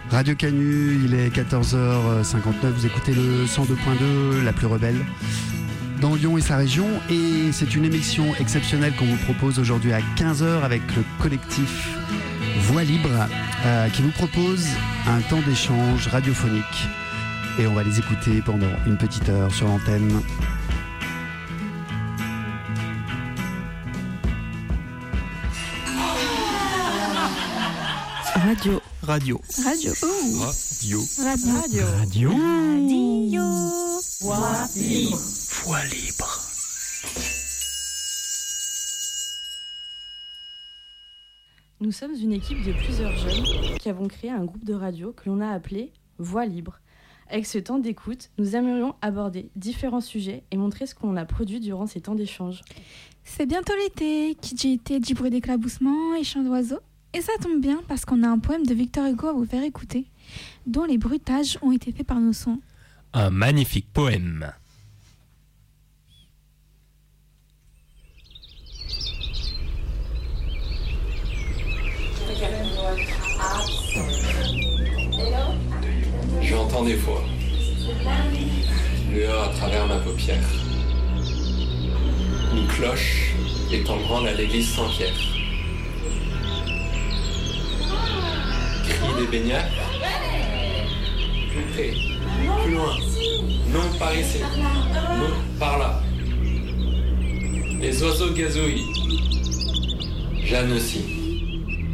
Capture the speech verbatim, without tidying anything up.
Radio Canu, il est quatorze heures cinquante-neuf, vous écoutez le cent deux point deux, la plus rebelle, dans Lyon et sa région. Et c'est une émission exceptionnelle qu'on vous propose aujourd'hui à quinze heures avec le collectif Voix Libre euh, qui vous propose un temps d'échange radiophonique. Et on va les écouter pendant une petite heure sur l'antenne. Radio. Radio. Radio. Oh. Radio. Radio. Radio. Radio. Radio. Voix libre. Voix libre. Nous sommes une équipe de plusieurs jeunes qui avons créé un groupe de radio que l'on a appelé Voix libre. Avec ce temps d'écoute, nous aimerions aborder différents sujets et montrer ce qu'on a produit durant ces temps d'échange. C'est bientôt l'été, qui dit été dit bruit d'éclaboussement et chants d'oiseaux. Et ça tombe bien parce qu'on a un poème de Victor Hugo à vous faire écouter, dont les bruitages ont été faits par nos sons. Un magnifique poème. J'entends des voix, lueur à travers ma paupière. Une cloche est en branle à l'église Saint-Pierre. Cri des baignards. Plus près, plus loin. Non, par ici. Non, par là. Les oiseaux gazouillent. Jeanne aussi.